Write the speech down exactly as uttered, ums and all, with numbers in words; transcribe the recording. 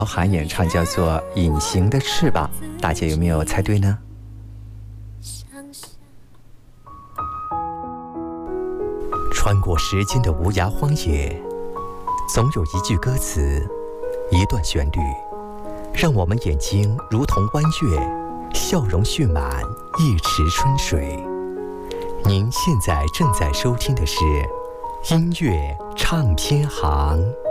涵演唱叫做《隐形的翅膀》，大家有没有猜对呢？穿过时间的无涯荒野，总有一句歌词，一段旋律，让我们眼睛如同弯月，笑容蓄满一池春水。您现在正在收听的是音乐唱片行。